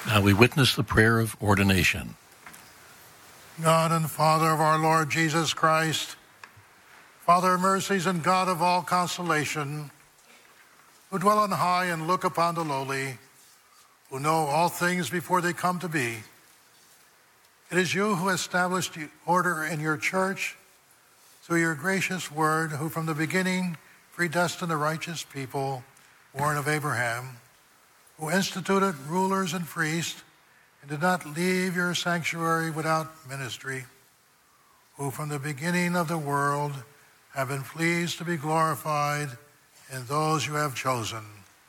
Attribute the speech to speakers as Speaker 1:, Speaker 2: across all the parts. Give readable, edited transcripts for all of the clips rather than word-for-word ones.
Speaker 1: Now we witness the prayer of ordination.
Speaker 2: God and Father of our Lord Jesus Christ, Father of mercies and God of all consolation, who dwell on high and look upon the lowly, who know all things before they come to be. It is you who established order in your church through your gracious word, who from the beginning predestined the righteous people born of Abraham, who instituted rulers and priests and did not leave your sanctuary without ministry, who from the beginning of the world have been pleased to be glorified in those you have chosen.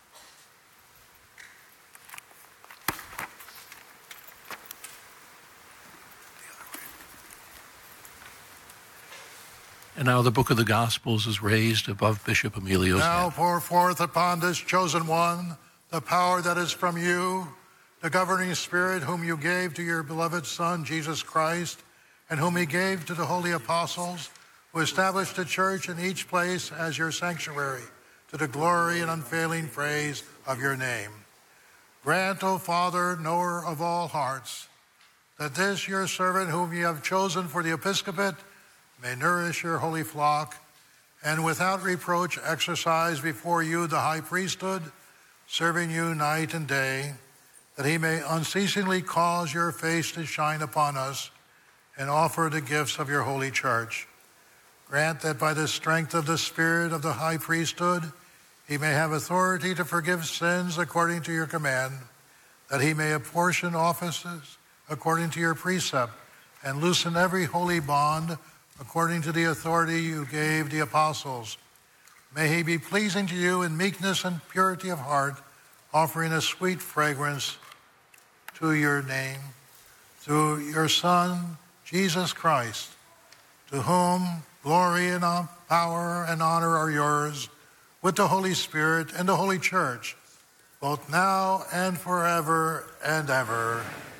Speaker 1: And now the book of the Gospels is raised above Bishop Emilio's
Speaker 2: Now
Speaker 1: head.
Speaker 2: pour forth upon this chosen one the power that is from you, the governing Spirit whom you gave to your beloved Son, Jesus Christ, and whom he gave to the holy apostles, who established the church in each place as your sanctuary, to the glory and unfailing praise of your name. Grant, O Father, knower of all hearts, that this your servant whom you have chosen for the episcopate may nourish your holy flock, and without reproach exercise before you the high priesthood, serving you night and day, that he may unceasingly cause your face to shine upon us and offer the gifts of your holy church. Grant that by the strength of the Spirit of the high priesthood, he may have authority to forgive sins according to your command, that he may apportion offices according to your precept, and loosen every holy bond according to the authority you gave the apostles. May he be pleasing to you in meekness and purity of heart, offering a sweet fragrance to your name, through your Son, Jesus Christ, to whom glory and power and honor are yours, with the Holy Spirit and the Holy Church, both now and forever and ever.